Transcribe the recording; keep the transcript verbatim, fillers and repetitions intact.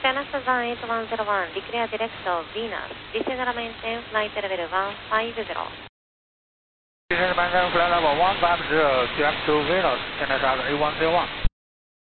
Canada eight one zero one, declare direct of Venus. Descend maintain flight level one five zero. Descend maintain flight level one five zero, direct to Venus, Canada eight one zero one.